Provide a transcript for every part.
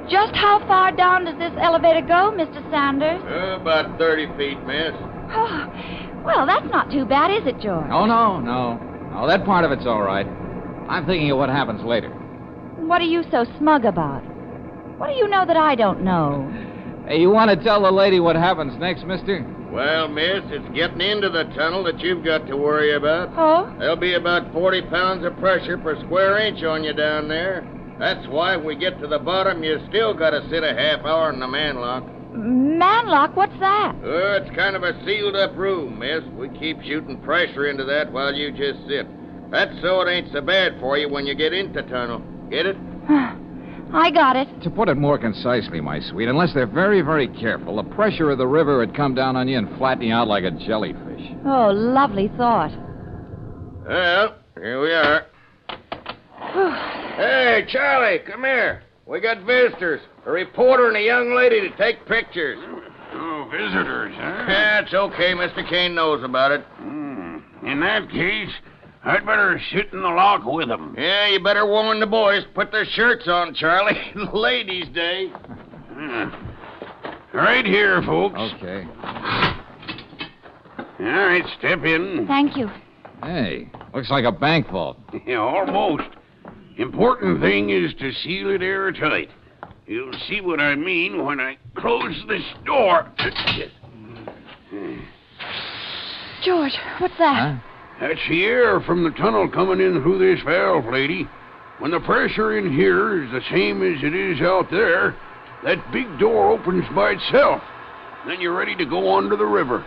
Just how far down does this elevator go, Mr. Sanders? About 30 feet, miss. Oh, well, that's not too bad, is it, George? Oh, no. Oh, that part of it's all right. I'm thinking of what happens later. What are you so smug about? What do you know that I don't know? Hey, you want to tell the lady what happens next, mister? Well, miss, it's getting into the tunnel that you've got to worry about. Oh? There'll be about 40 pounds of pressure per square inch on you down there. That's why when we get to the bottom, you still got to sit a half hour in the manlock. Manlock, what's that? It's kind of a sealed-up room, miss. We keep shooting pressure into that while you just sit. That's so it ain't so bad for you when you get into tunnel. Get it? I got it. To put it more concisely, my sweet, unless they're very, very careful, the pressure of the river would come down on you and flatten you out like a jellyfish. Oh, lovely thought. Well, here we are. Hey, Charlie, come here. We got visitors. A reporter and a young lady to take pictures. Oh, visitors, huh? Yeah, it's okay. Mr. Kane knows about it. In that case, I'd better sit in the lock with them. Yeah, you better warn the boys. Put their shirts on, Charlie. Ladies' Day. Right here, folks. Okay. All right, step in. Thank you. Hey, looks like a bank vault. Yeah, almost. Important thing is to seal it airtight. You'll see what I mean when I close this door. George, what's that? Huh? That's the air from the tunnel coming in through this valve, lady. When the pressure in here is the same as it is out there, that big door opens by itself. Then you're ready to go under the river.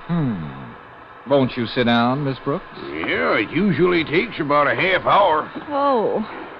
Won't you sit down, Miss Brooks? Yeah, it usually takes about a half hour. Oh,